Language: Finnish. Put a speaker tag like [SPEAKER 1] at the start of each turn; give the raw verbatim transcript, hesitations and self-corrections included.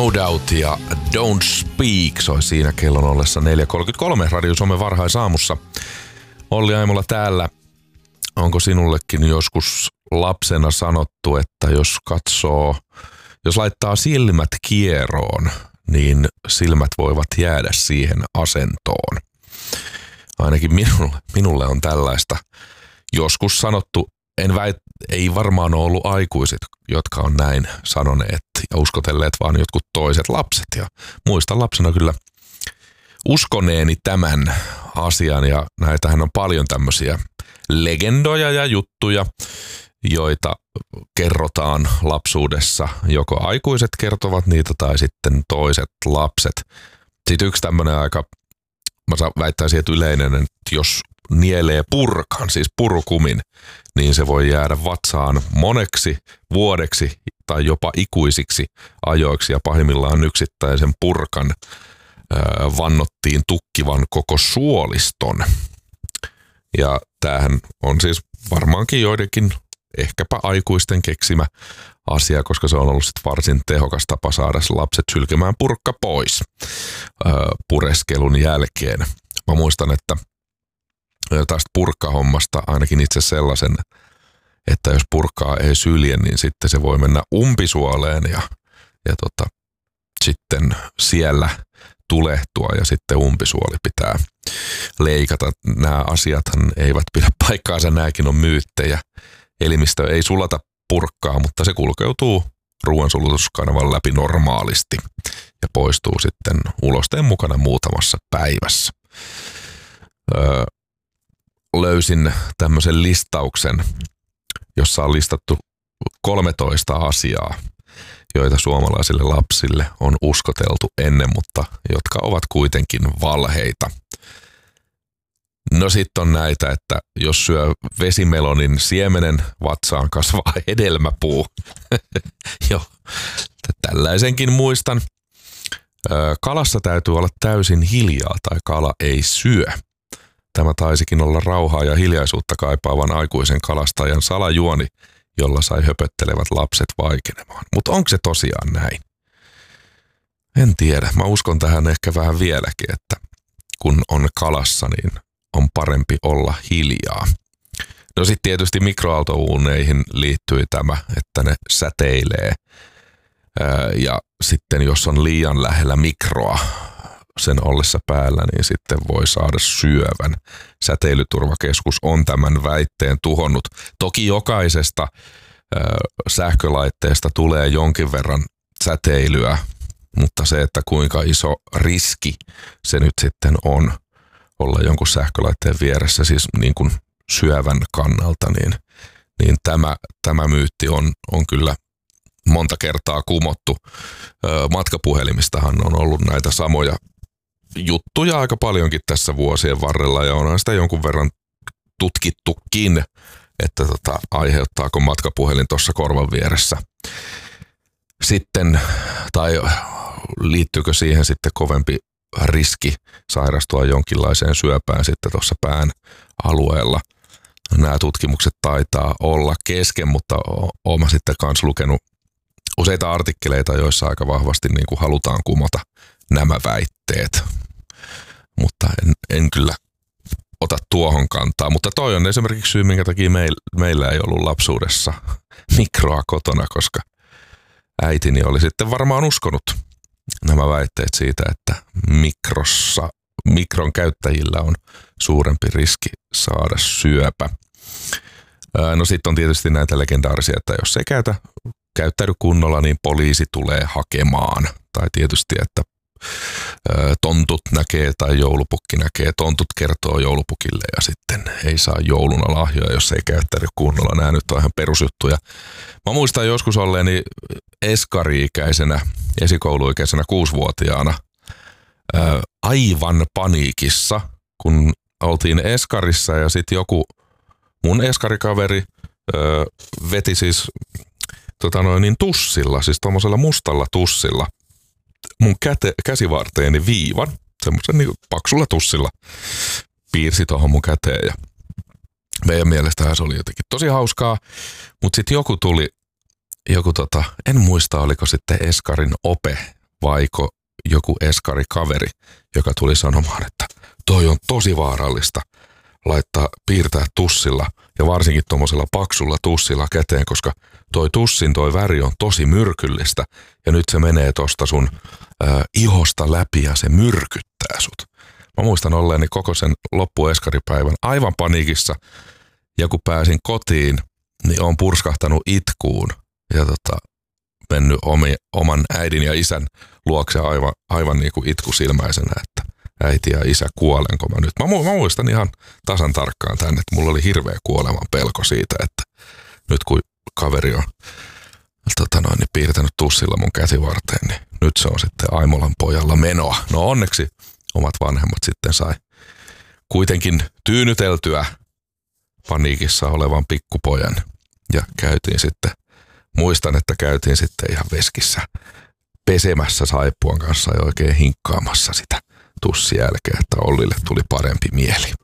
[SPEAKER 1] No Doubt ja Don't Speak soi siinä kellon ollessa neljä kolmekymmentäkolme Radio Suomen varhaisaamussa. Olli Aimola täällä. Onko sinullekin joskus lapsena sanottu, että jos katsoo, jos laittaa silmät kieroon, niin silmät voivat jäädä siihen asentoon? Ainakin minulle, minulle on tällaista joskus sanottu. En väit, ei varmaan ole ollut aikuiset, jotka on näin sanoneet ja uskotelleet, vaan jotkut toiset lapset. Ja muistan lapsena kyllä uskoneeni tämän asian, ja näitähän on paljon tämmöisiä legendoja ja juttuja, joita kerrotaan lapsuudessa. Joko aikuiset kertovat niitä tai sitten toiset lapset. Sitten yksi tämmöinen aika, mä väittäisin, että yleinen, että jos nielee purkan, siis purukumin, niin se voi jäädä vatsaan moneksi vuodeksi tai jopa ikuisiksi ajoiksi, ja pahimmillaan yksittäisen purkan äh, vannottiin tukkivan koko suoliston. Ja tämähän on siis varmaankin joidenkin ehkäpä aikuisten keksimä asia, koska se on ollut sit varsin tehokas tapa saada lapset sylkemään purkka pois äh, pureskelun jälkeen. Mä muistan, että tästä purkkahommasta ainakin itse sellaisen, että jos purkkaa ei sylje, niin sitten se voi mennä umpisuoleen ja, ja tota, sitten siellä tulehtua ja sitten umpisuoli pitää leikata. Nämä asiathan eivät pidä paikkaansa, nämäkin on myyttejä. Elimistö ei sulata purkkaa, mutta se kulkeutuu ruoansulutuskanavan läpi normaalisti ja poistuu sitten ulosteen mukana muutamassa päivässä. Öö, löysin tämmöisen listauksen, jossa on listattu kolmetoista asiaa, joita suomalaisille lapsille on uskoteltu ennen, mutta jotka ovat kuitenkin valheita. No sitten on näitä, että jos syö vesimelonin siemenen, vatsaan kasvaa hedelmäpuu. Joo, tällaisenkin muistan. Kalassa täytyy olla täysin hiljaa tai kala ei syö. Tämä taisikin olla rauhaa ja hiljaisuutta kaipaavan aikuisen kalastajan salajuoni, jolla sai höpöttelevät lapset vaikenemaan. Mutta onko se tosiaan näin? En tiedä. Mä uskon tähän ehkä vähän vieläkin, että kun on kalassa, niin on parempi olla hiljaa. No sitten tietysti mikroaaltouuneihin liittyy tämä, että ne säteilee. Ää, ja sitten jos on liian lähellä mikroa sen ollessa päällä, niin sitten voi saada syövän. Säteilyturvakeskus on tämän väitteen tuhonnut. Toki jokaisesta ö, sähkölaitteesta tulee jonkin verran säteilyä, mutta se, että kuinka iso riski se nyt sitten on olla jonkun sähkölaitteen vieressä, siis niin kuin syövän kannalta, niin, niin tämä, tämä myytti on, on kyllä monta kertaa kumottu. Ö, matkapuhelimistahan on ollut näitä samoja juttuja aika paljonkin tässä vuosien varrella, ja onhan sitä jonkun verran tutkittukin, että tota, aiheuttaako matkapuhelin tuossa korvan vieressä sitten, tai liittyykö siihen sitten kovempi riski sairastua jonkinlaiseen syöpään sitten tuossa pään alueella. Nämä tutkimukset taitaa olla kesken, mutta olen sitten kanssa lukenut useita artikkeleita, joissa aika vahvasti niin kuin halutaan kumota nämä väitteet, mutta en, en kyllä ota tuohon kantaa. Mutta toi on esimerkiksi syy, minkä takia meil, meillä ei ollut lapsuudessa mikroa kotona, koska äitini oli sitten varmaan uskonut nämä väitteet siitä, että mikrossa, mikron käyttäjillä on suurempi riski saada syöpä. No sitten on tietysti näitä legendaarisia, että jos ei käytä, käyttäydy kunnolla, niin poliisi tulee hakemaan. Tai tietysti, että tontut näkee tai joulupukki näkee. Tontut kertoo joulupukille ja sitten ei saa jouluna lahjoja, jos ei käyttäydy kunnolla. Nämä nyt on ihan perusjuttuja. Mä muistan joskus olleeni eskari-ikäisenä, esikouluikäisenä kuusivuotiaana ää, aivan paniikissa, kun oltiin eskarissa ja sitten joku mun eskarikaveri ää, veti siis tota noin, niin tussilla, siis tuommoisella mustalla tussilla mun käte, käsivarteeni viivan, semmoisen niin paksulla tussilla piirsi tuohon mun käteen, ja meidän mielestähän se oli jotenkin tosi hauskaa, mutta sitten joku tuli, joku tota, en muista oliko sitten eskarin ope vaiko joku eskarikaveri, joka tuli sanomaan, että toi on tosi vaarallista laittaa piirtää tussilla ja varsinkin tuommoisella paksulla tussilla käteen, koska toi tussin toi väri on tosi myrkyllistä ja nyt se menee tosta sun ää, ihosta läpi ja se myrkyttää sut. Mä muistan olleeni koko sen loppueskaripäivän aivan paniikissa ja kun pääsin kotiin, niin oon purskahtanut itkuun ja tota, mennyt omi, oman äidin ja isän luokse aivan, aivan niin kuin itkusilmäisenä, että äiti ja isä, kuolenko mä nyt. Mä, mä muistan ihan tasan tarkkaan tämän, että mulla oli hirveä kuoleman pelko siitä, että nyt kun kaveri on tota noin, niin piirtänyt tussilla mun käsivarteen, niin nyt se on sitten Aimolan pojalla menoa. No onneksi omat vanhemmat sitten sai kuitenkin tyynyteltyä paniikissa olevan pikkupojan ja käytiin sitten, muistan, että käytiin sitten ihan veskissä pesemässä saippuan kanssa ja oikein hinkkaamassa sitä tussin jälkeen, että Ollille tuli parempi mieli.